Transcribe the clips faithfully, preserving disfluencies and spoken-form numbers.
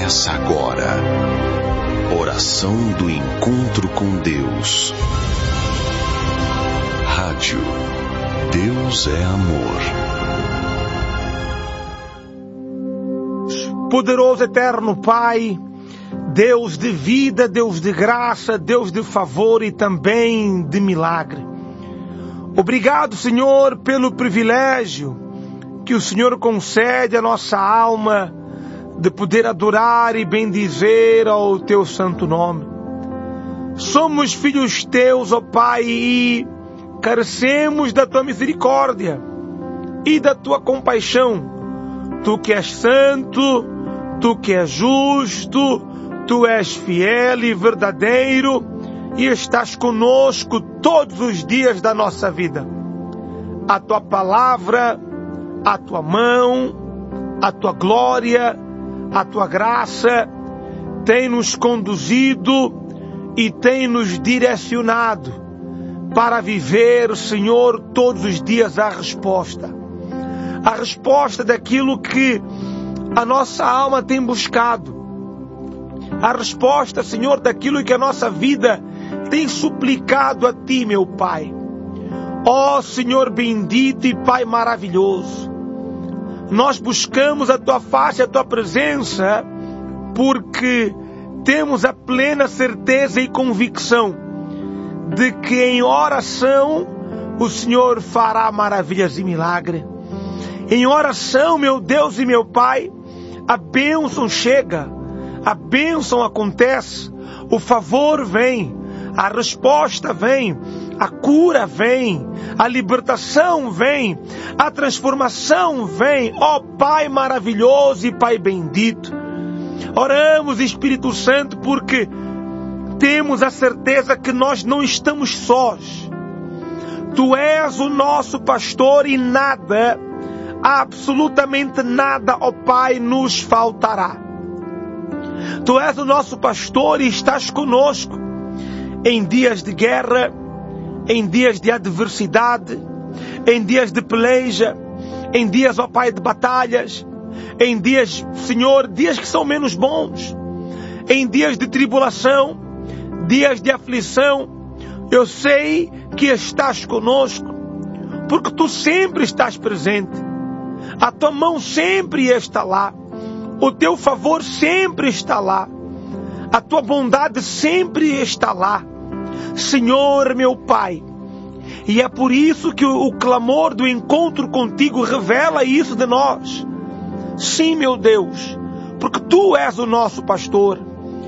Começa agora. Oração do encontro com Deus. Rádio Deus é Amor. Poderoso eterno Pai, Deus de vida, Deus de graça, Deus de favor e também de milagre. Obrigado, Senhor, pelo privilégio que o Senhor concede à nossa alma de poder adorar e bendizer ao Teu santo nome. Somos filhos Teus, ó Pai, e carecemos da Tua misericórdia e da Tua compaixão. Tu que és santo, Tu que és justo, Tu és fiel e verdadeiro e estás conosco todos os dias da nossa vida. A Tua palavra, a Tua mão, a Tua glória, a Tua graça tem nos conduzido e tem nos direcionado para viver, Senhor, todos os dias a resposta. A resposta daquilo que a nossa alma tem buscado. A resposta, Senhor, daquilo que a nossa vida tem suplicado a Ti, meu Pai. Ó Senhor bendito e Pai maravilhoso, nós buscamos a Tua face, a Tua presença, porque temos a plena certeza e convicção de que em oração o Senhor fará maravilhas e milagres. Em oração, meu Deus e meu Pai, a bênção chega, a bênção acontece, o favor vem, a resposta vem, a cura vem, a libertação vem, a transformação vem, ó Pai maravilhoso e Pai bendito. Oramos, Espírito Santo, porque temos a certeza que nós não estamos sós. Tu és o nosso pastor e nada, absolutamente nada, ó Pai, nos faltará. Tu és o nosso pastor e estás conosco em dias de guerra, em dias de adversidade, em dias de peleja, em dias, ó Pai, de batalhas, em dias, Senhor, dias que são menos bons, em dias de tribulação, dias de aflição. Eu sei que estás conosco, porque Tu sempre estás presente. A Tua mão sempre está lá, o Teu favor sempre está lá, a Tua bondade sempre está lá, Senhor meu Pai. E é por isso que o, o clamor do encontro contigo revela isso de nós. Sim, meu Deus, porque Tu és o nosso pastor,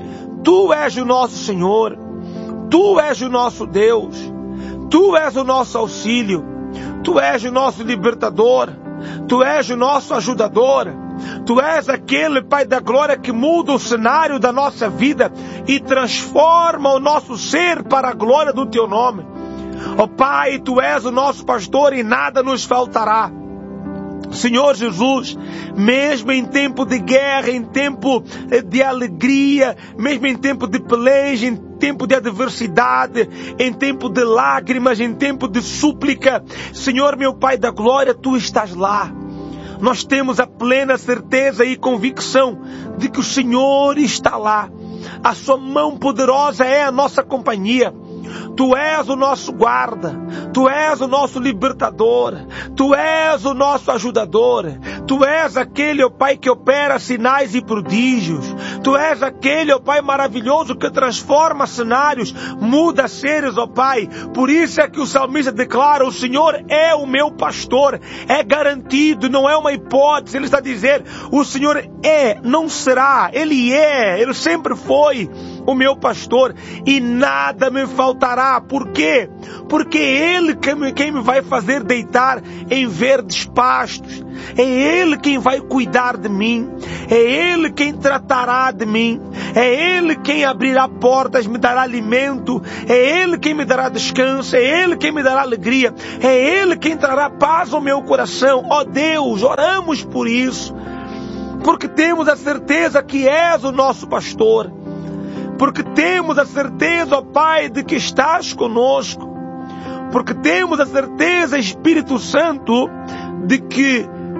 Tu és o nosso Senhor, Tu és o nosso Deus, Tu és o nosso auxílio, Tu és o nosso libertador, Tu és o nosso ajudador, Tu és aquele, Pai da glória, que muda o cenário da nossa vida e transforma o nosso ser para a glória do Teu nome. Ó Pai, Tu és o nosso pastor e nada nos faltará. Senhor Jesus, mesmo em tempo de guerra, em tempo de alegria, mesmo em tempo de peleja, em tempo de adversidade, em tempo de lágrimas, em tempo de súplica, Senhor meu Pai da glória, Tu estás lá. Nós temos a plena certeza e convicção de que o Senhor está lá. A Sua mão poderosa é a nossa companhia. Tu és o nosso guarda, Tu és o nosso libertador, Tu és o nosso ajudador, Tu és aquele, ó Pai, que opera sinais e prodígios, Tu és aquele, ó Pai, maravilhoso que transforma cenários, muda seres, ó Pai. Por isso é que o salmista declara: o Senhor é o meu pastor, é garantido, não é uma hipótese. Ele está a dizer, o Senhor é, não será, Ele é, Ele sempre foi o meu pastor e nada me faltará. Por quê? Porque Ele quem me vai fazer deitar em verdes pastos, é Ele quem vai cuidar de mim, é Ele quem tratará de mim, é Ele quem abrirá portas, me dará alimento, é Ele quem me dará descanso, é Ele quem me dará alegria, é Ele quem trará paz ao meu coração. Ó Deus, oramos por isso, porque temos a certeza que és o nosso pastor, porque temos a certeza, ó Pai, de que estás conosco, porque temos a certeza, Espírito Santo, de que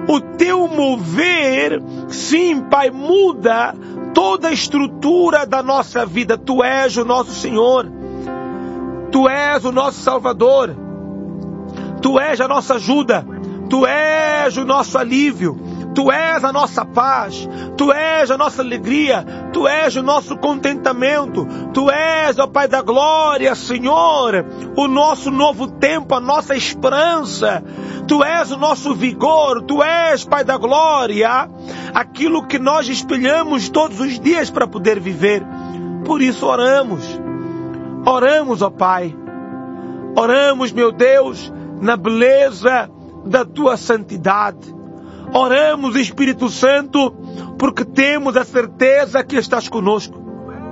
O teu mover, sim, Pai, muda toda a estrutura da nossa vida. Tu és o nosso Senhor. Tu és o nosso Salvador. Tu és a nossa ajuda. Tu és o nosso alívio. Tu és a nossa paz, Tu és a nossa alegria, Tu és o nosso contentamento, Tu és, ó Pai da glória, Senhor, o nosso novo tempo, a nossa esperança. Tu és o nosso vigor, Tu és, Pai da glória, aquilo que nós espelhamos todos os dias para poder viver. Por isso oramos, oramos, ó Pai, oramos, meu Deus, na beleza da Tua santidade. Oramos, Espírito Santo, porque temos a certeza que estás conosco.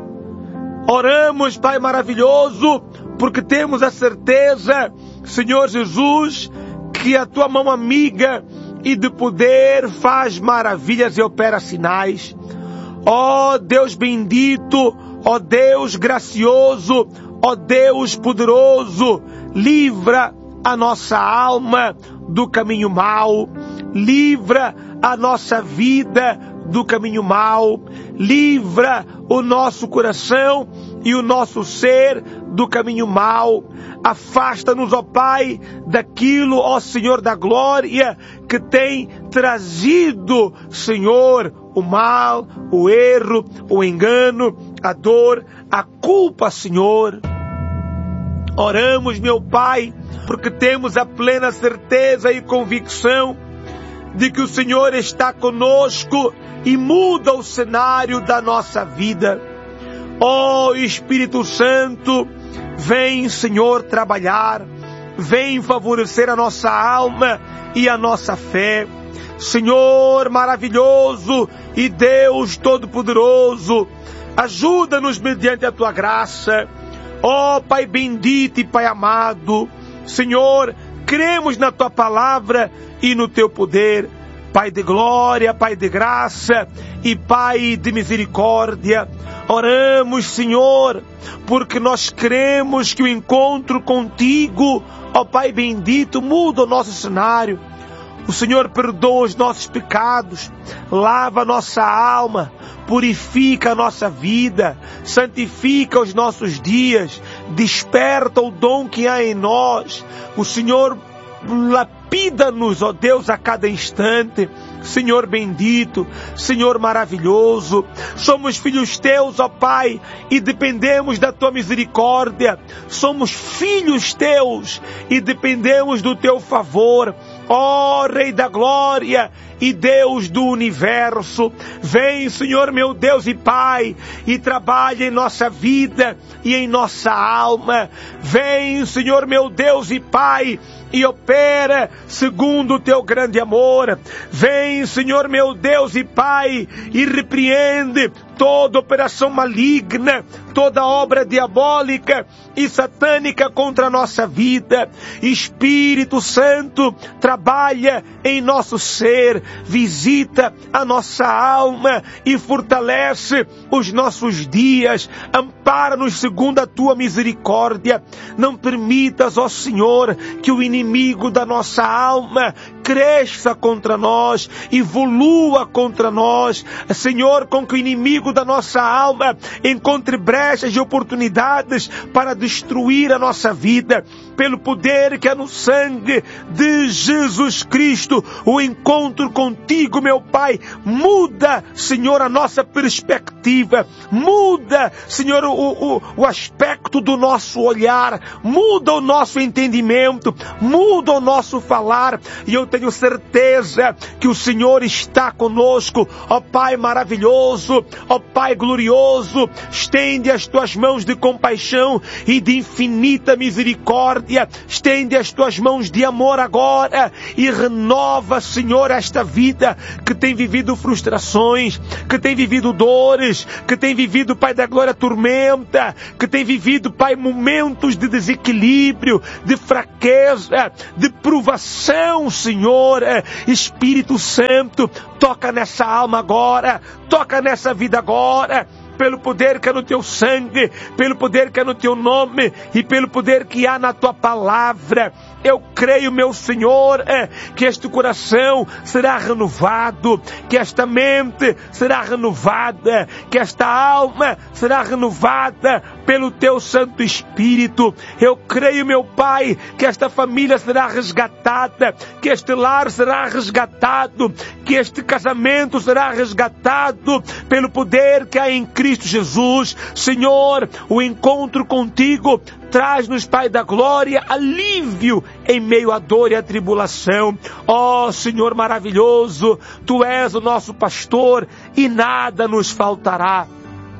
Oramos, Pai maravilhoso, porque temos a certeza, Senhor Jesus, que a Tua mão amiga e de poder faz maravilhas e opera sinais. Ó Deus bendito, ó Deus gracioso, ó Deus poderoso, livra a nossa alma do caminho mau. Livra a nossa vida do caminho mau. Livra o nosso coração e o nosso ser do caminho mau. Afasta-nos, ó Pai, daquilo, ó Senhor da glória, que tem trazido, Senhor, o mal, o erro, o engano, a dor, a culpa, Senhor. Oramos, meu Pai, porque temos a plena certeza e convicção de que o Senhor está conosco e muda o cenário da nossa vida. Ó Espírito Santo, vem, Senhor, trabalhar, vem favorecer a nossa alma e a nossa fé. Senhor maravilhoso e Deus Todo-Poderoso, ajuda-nos mediante a Tua graça. Ó Pai bendito e Pai amado, Senhor, cremos na Tua palavra e no Teu poder. Pai de glória, Pai de graça e Pai de misericórdia, oramos, Senhor, porque nós cremos que o encontro contigo, ó Pai bendito, muda o nosso cenário. O Senhor perdoa os nossos pecados, lava a nossa alma, purifica a nossa vida, santifica os nossos dias, desperta o dom que há em nós. O Senhor lapida-nos, ó Deus, a cada instante. Senhor bendito, Senhor maravilhoso, somos filhos Teus, ó Pai, e dependemos da Tua misericórdia. Somos filhos Teus e dependemos do Teu favor. Ó Rei da glória e Deus do universo, vem, Senhor meu Deus e Pai, e trabalha em nossa vida e em nossa alma. Vem, Senhor meu Deus e Pai, e opera segundo o Teu grande amor. Vem, Senhor meu Deus e Pai, e repreende toda operação maligna, toda obra diabólica e satânica contra a nossa vida. Espírito Santo, trabalha em nosso ser, visita a nossa alma e fortalece os nossos dias. Ampara-nos segundo a Tua misericórdia. Não permitas, ó Senhor, que o inimigo da nossa alma cresça contra nós, evolua contra nós. Senhor, com que o inimigo da nossa alma encontre brechas e oportunidades para destruir a nossa vida. Pelo poder que é no sangue de Jesus Cristo, o encontro contigo, meu Pai, muda, Senhor, a nossa perspectiva, muda, Senhor, o, o, o aspecto do nosso olhar, muda o nosso entendimento, muda o nosso falar, e eu tenho certeza que o Senhor está conosco. Ó Pai maravilhoso, ó Pai glorioso, estende as Tuas mãos de compaixão e de infinita misericórdia, estende as Tuas mãos de amor agora e renova, Senhor, esta vida que tem vivido frustrações, que tem vivido dores, que tem vivido, Pai da glória, tormenta, que tem vivido, Pai, momentos de desequilíbrio, de fraqueza, de provação, Senhor. Espírito Santo, toca nessa alma agora, toca nessa vida agora. pelo poder que é no teu sangue, pelo poder que é no teu nome e pelo poder que há na tua palavra. Eu creio, meu Senhor, é, que este coração será renovado, que esta mente será renovada, que esta alma será renovada pelo teu Santo Espírito. Eu creio, meu Pai, que esta família será resgatada, que este lar será resgatado, que este casamento será resgatado pelo poder que há em Cristo Jesus. Senhor, o encontro contigo traz-nos, Pai da glória, alívio em meio à dor e à tribulação. Ó Senhor maravilhoso, Tu és o nosso pastor e nada nos faltará.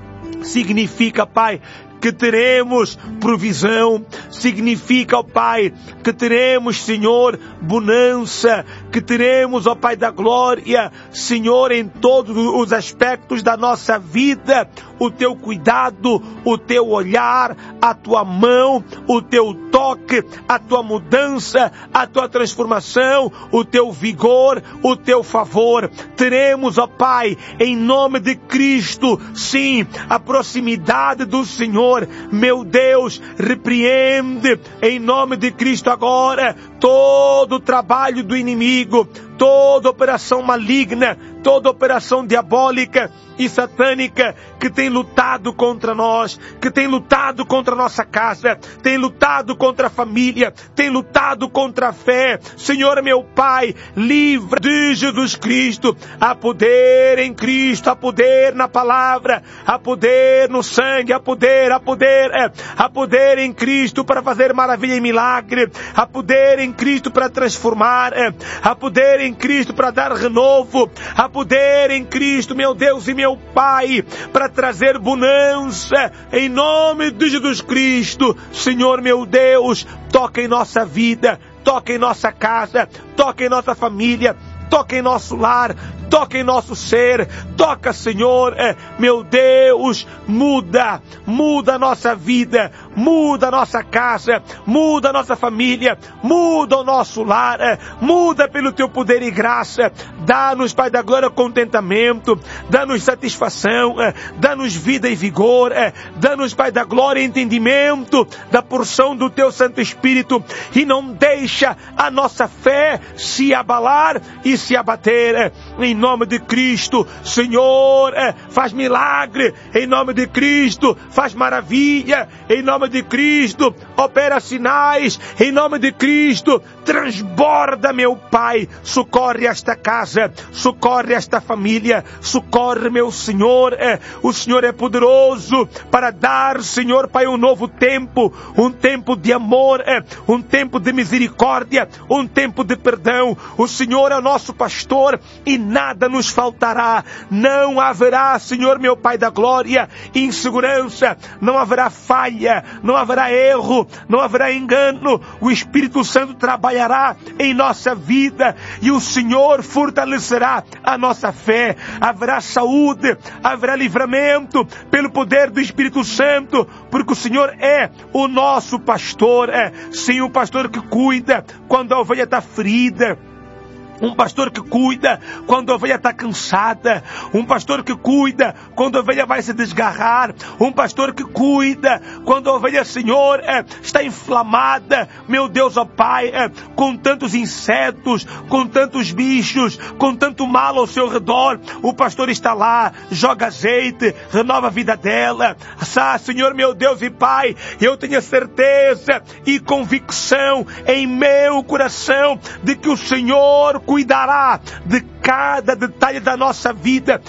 Significa, Pai, que teremos provisão, significa, ó Pai, que teremos, Senhor, bonança, que teremos, ó Pai da glória, Senhor, em todos os aspectos da nossa vida, o Teu cuidado, o Teu olhar, a Tua mão, o Teu toque, a Tua mudança, a Tua transformação, o Teu vigor, o Teu favor. Teremos, ó Pai, em nome de Cristo, sim, a proximidade do Senhor. Meu Deus, repreende em nome de Cristo agora todo o trabalho do inimigo, toda operação maligna, toda operação diabólica e satânica que tem lutado contra nós, que tem lutado contra a nossa casa, tem lutado contra a família, tem lutado contra a fé. Senhor meu Pai, livra de Jesus Cristo. Há poder em Cristo, há poder na palavra, há poder no sangue, há poder, há poder, é, há poder em Cristo para fazer maravilha e milagre, há poder em Cristo para transformar, é, há poder em Cristo para dar renovo, há poder em Cristo, meu Deus e meu Pai, para trazer bonança, em nome de Jesus Cristo. Senhor meu Deus, toca em nossa vida, toca em nossa casa, toca em nossa família, toca em nosso lar, toca em nosso ser, toca, Senhor, é, meu Deus, muda, muda a nossa vida, muda a nossa casa, muda a nossa família, muda o nosso lar, é, muda pelo Teu poder e graça. Dá-nos, Pai da glória, contentamento, dá-nos satisfação, é, dá-nos vida e vigor, é, dá-nos, Pai da glória, entendimento da porção do Teu Santo Espírito, e não deixa a nossa fé se abalar e se abater, é, em nome de Cristo. Senhor, é, faz milagre, em nome de Cristo, faz maravilha, em nome de Cristo, opera sinais, em nome de Cristo, transborda, meu Pai, socorre esta casa, socorre esta família, socorre, meu Senhor, é, o Senhor é poderoso para dar, Senhor, Pai, um novo tempo, um tempo de amor, é, um tempo de misericórdia, um tempo de perdão. O Senhor é o nosso pastor e nada nos faltará. Não haverá, Senhor, meu Pai da glória, insegurança, não haverá falha, não haverá erro, não haverá engano. O Espírito Santo trabalhará em nossa vida e o Senhor fortalecerá a nossa fé. Haverá saúde, haverá livramento pelo poder do Espírito Santo, porque o Senhor é o nosso pastor, é sim, o pastor que cuida quando a ovelha está ferida, um pastor que cuida quando a ovelha está cansada, um pastor que cuida quando a ovelha vai se desgarrar, um pastor que cuida quando a ovelha, Senhor, é, está inflamada, meu Deus, ó Pai, é, com tantos insetos, com tantos bichos, com tanto mal ao seu redor. O pastor está lá, joga azeite, renova a vida dela. Ah, Senhor, meu Deus e Pai, eu tenho certeza e convicção em meu coração de que o Senhor cuidará de cada detalhe da nossa vida.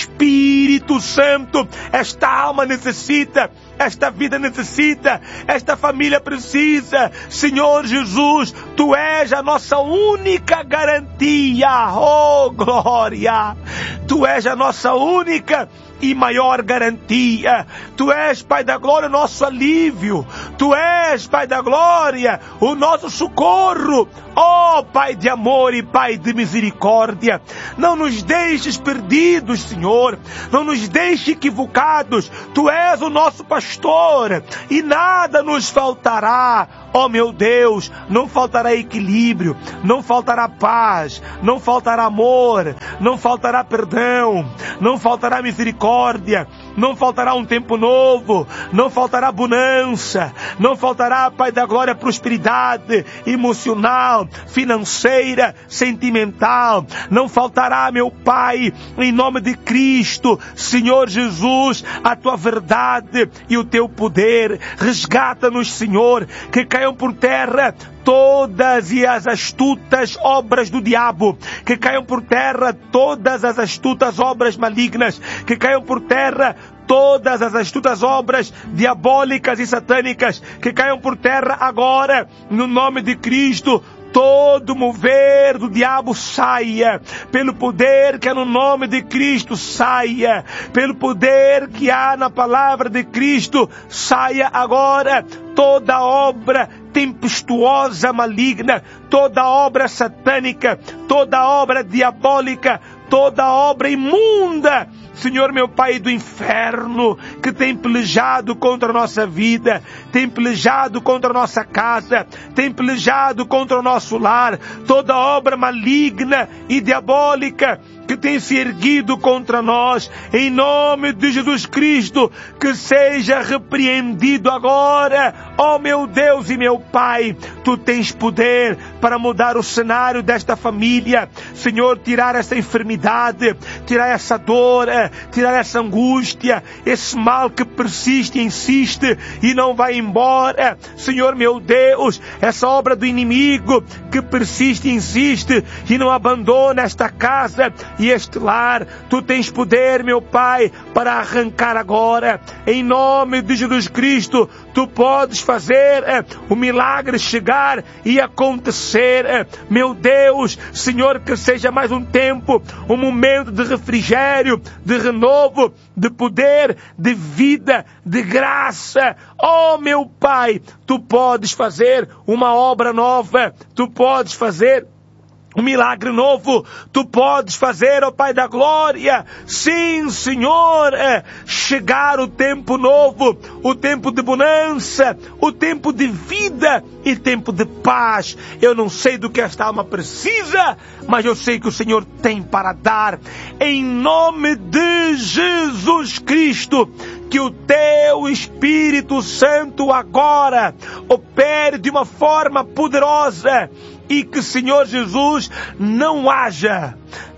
Espírito Santo, esta alma necessita, esta vida necessita, esta família precisa. Senhor Jesus, Tu és a nossa única garantia. Oh, glória! Tu és a nossa única e maior garantia. Tu és, Pai da glória, o nosso alívio. Tu és, Pai da glória, o nosso socorro. Oh, Pai de amor e Pai de misericórdia, não nos deixes perdidos, Senhor. Não nos deixes equivocados. Tu és o nosso pastor e nada nos faltará. Oh, meu Deus, não faltará equilíbrio, não faltará paz, não faltará amor, não faltará perdão, não faltará misericórdia. misericórdia, não faltará um tempo novo, não faltará bonança, não faltará, Pai da glória, prosperidade emocional, financeira, sentimental, não faltará, meu Pai, em nome de Cristo, Senhor Jesus, a tua verdade e o teu poder. Resgata-nos, Senhor, que caiam por terra todas as astutas obras do diabo, que caiam por terra todas as astutas obras malignas, que caiam por terra todas as astutas obras diabólicas e satânicas, que caiam por terra agora, no nome de Cristo. Todo mover do diabo saia, pelo poder que há no nome de Cristo, saia, pelo poder que há na palavra de Cristo, saia agora toda obra tempestuosa, maligna, toda obra satânica, toda obra diabólica, toda obra imunda, Senhor meu Pai, do inferno, que tem pelejado contra a nossa vida, tem pelejado contra a nossa casa, tem pelejado contra o nosso lar, toda obra maligna e diabólica que tem se erguido contra nós, em nome de Jesus Cristo, que seja repreendido agora. Ó meu Deus e meu Pai, Tu tens poder para mudar o cenário desta família, Senhor, tirar essa enfermidade, tirar essa dor, tirar essa angústia, esse mal que persiste e insiste e não vai embora, Senhor meu Deus, essa obra do inimigo que persiste e insiste e não abandona esta casa e este lar. Tu tens poder, meu Pai, para arrancar agora, em nome de Jesus Cristo. Tu podes fazer é, o milagre chegar e acontecer, é, meu Deus, Senhor, que seja mais um tempo, um momento de refrigério, de renovo, de poder, de vida, de graça. Oh meu Pai, Tu podes fazer uma obra nova, Tu podes fazer um milagre novo, Tu podes fazer, ó Pai da glória. Sim, Senhor, é chegar o tempo novo, o tempo de bonança, o tempo de vida e tempo de paz. Eu não sei do que esta alma precisa, mas eu sei que o Senhor tem para dar. Em nome de Jesus Cristo, que o Teu Espírito Santo agora opere de uma forma poderosa e que, Senhor Jesus, não haja,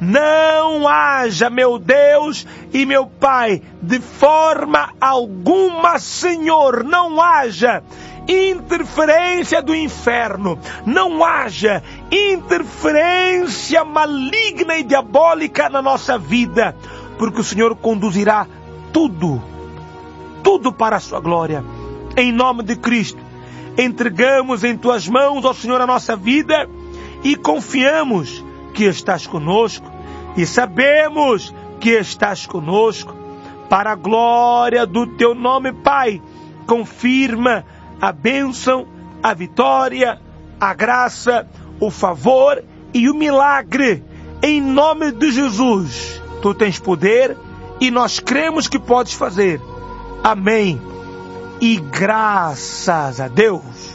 não haja, meu Deus e meu Pai, de forma alguma, Senhor, não haja interferência do inferno, não haja interferência maligna e diabólica na nossa vida, porque o Senhor conduzirá tudo, tudo para a sua glória. Em nome de Cristo, entregamos em Tuas mãos, ó Senhor, a nossa vida e confiamos que estás conosco e sabemos que estás conosco. Para a glória do Teu nome, Pai, confirma a bênção, a vitória, a graça, o favor e o milagre. Em nome de Jesus, Tu tens poder e nós cremos que podes fazer. Amém. E graças a Deus.